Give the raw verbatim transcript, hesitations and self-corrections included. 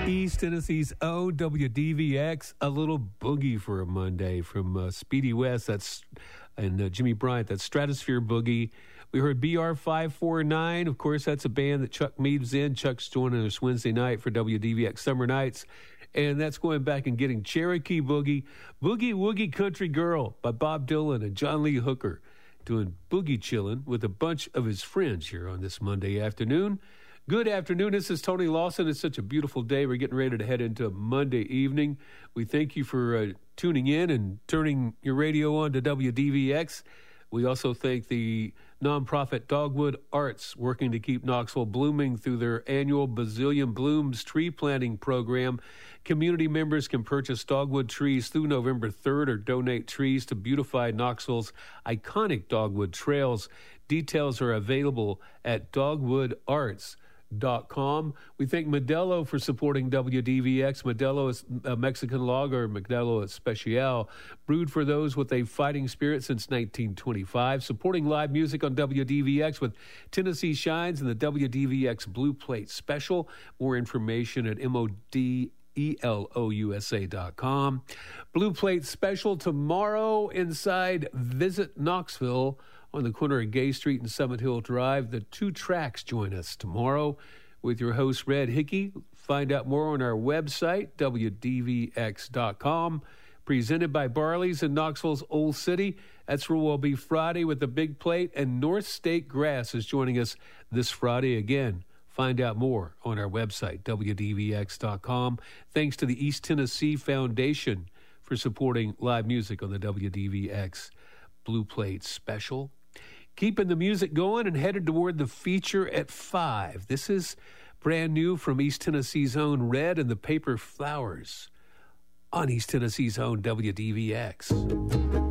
East Tennessee's own W D V X, a little boogie for a Monday from uh, Speedy West. That's and uh, Jimmy Bryant. That's Stratosphere Boogie. We heard B R five forty-nine. Of course, that's a band that Chuck Mead's in. Chuck's joining us Wednesday night for W D V X Summer Nights. And that's going back and getting Cherokee Boogie, Boogie Woogie Country Girl by Bob Dylan and John Lee Hooker, doing boogie chillin' with a bunch of his friends here on this Monday afternoon. Good afternoon. This is Tony Lawson. It's such a beautiful day. We're getting ready to head into Monday evening. We thank you for uh, tuning in and turning your radio on to W D V X. We also thank the nonprofit Dogwood Arts, working to keep Knoxville blooming through their annual Bazillion Blooms tree planting program. Community members can purchase dogwood trees through November third or donate trees to beautify Knoxville's iconic dogwood trails. Details are available at dogwood arts dot com. We thank Modelo for supporting W D V X. Modelo is a Mexican lager, Modelo Especial, brewed for those with a fighting spirit since nineteen twenty-five. Supporting live music on W D V X with Tennessee Shines and the W D V X Blue Plate Special. More information at M O D E L O U S A dot com. Blue Plate Special tomorrow inside Visit Knoxville on the corner of Gay Street and Summit Hill Drive. The Two Tracks join us tomorrow with your host, Red Hickey. Find out more on our website, W D V X dot com. Presented by Barley's in Knoxville's Old City. That's where we'll be Friday with the Big Plate. And North State Grass is joining us this Friday again. Find out more on our website, W D V X dot com. Thanks to the East Tennessee Foundation for supporting live music on the W D V X Blue Plate Special. Keeping the music going and headed toward the feature at five. This is brand new from East Tennessee's own Red and the Paper Flowers on East Tennessee's own W D V X.